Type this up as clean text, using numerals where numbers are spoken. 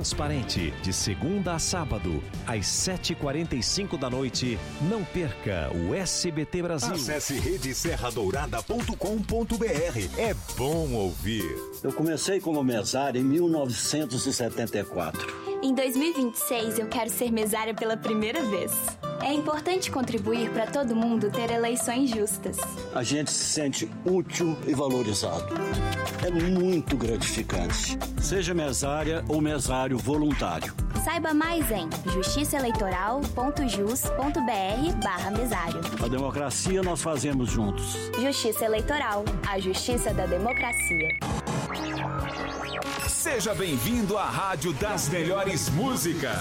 transparente, de segunda a sábado, às 7h45 da noite. Não perca o SBT Brasil. Acesse redeserradourada.com.br. É bom ouvir. Eu comecei como mesário em 1974. Em 2026, eu quero ser mesária pela primeira vez. É importante contribuir para todo mundo ter eleições justas. A gente se sente útil e valorizado. É muito gratificante. Seja mesária ou mesário voluntário. Saiba mais em justiçaeleitoral.jus.br/mesário. A democracia nós fazemos juntos. Justiça Eleitoral, a justiça da democracia. Seja bem-vindo à Rádio das Melhores Músicas.